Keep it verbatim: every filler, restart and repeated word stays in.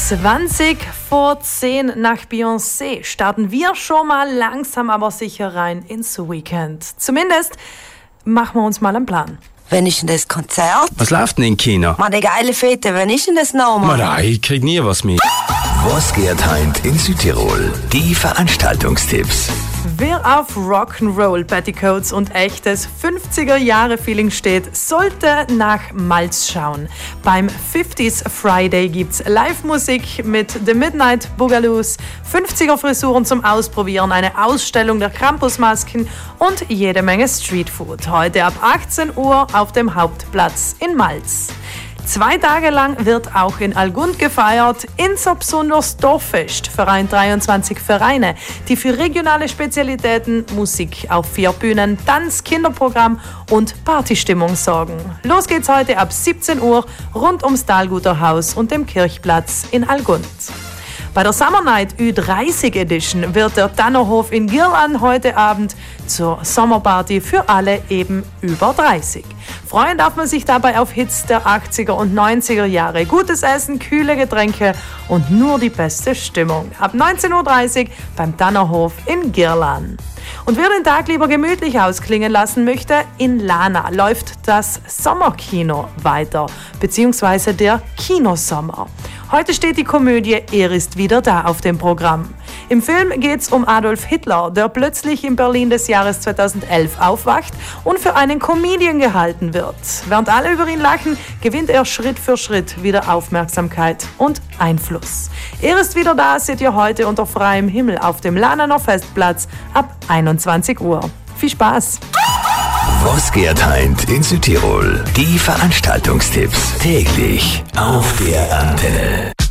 zwanzig vor zehn nach Beyoncé starten wir schon mal langsam aber sicher rein ins Weekend. Zumindest machen wir uns mal einen Plan. Wann ist denn das Konzert? Was läuft denn im Kino? Mann, die geile Fete, wann ist denn das nochmal? Nein, ich krieg nie was mit. Was geht heint in Südtirol? Die Veranstaltungstipps. Wer auf Rock'n'Roll, Petticoats und echtes fünfziger-Jahre-Feeling steht, sollte nach Malz schauen. Beim fifties Friday gibt's Live-Musik mit The Midnight Boogaloos, fünfziger-Frisuren zum Ausprobieren, eine Ausstellung der Krampusmasken und jede Menge Streetfood. Heute ab achtzehn Uhr auf dem Hauptplatz in Malz. Zwei Tage lang wird auch in Algund gefeiert. Inser besonders Dorffest vereint dreiundzwanzig Vereine, die für regionale Spezialitäten, Musik auf vier Bühnen, Tanz, Kinderprogramm und Partystimmung sorgen. Los geht's heute ab siebzehn Uhr rund ums Talguter Haus und dem Kirchplatz in Algund. Bei der Summer Night Ü dreißig Edition wird der Tannerhof in Girlan heute Abend zur Sommerparty für alle eben über dreißig. Freuen darf man sich dabei auf Hits der achtziger und neunziger Jahre. Gutes Essen, kühle Getränke und nur die beste Stimmung. Ab neunzehn Uhr dreißig beim Tannerhof in Girlan. Und wer den Tag lieber gemütlich ausklingen lassen möchte, in Lana läuft das Sommerkino weiter, beziehungsweise der Kinosommer. Heute steht die Komödie Er ist wieder da auf dem Programm. Im Film geht es um Adolf Hitler, der plötzlich in Berlin des Jahres zweitausendelf aufwacht und für einen Comedian gehalten wird. Während alle über ihn lachen, gewinnt er Schritt für Schritt wieder Aufmerksamkeit und Einfluss. Er ist wieder da, seht ihr heute unter freiem Himmel auf dem Lananer Festplatz ab einundzwanzig Uhr. Viel Spaß! Was geht heint in Südtirol? Die Veranstaltungstipps täglich auf der Antenne.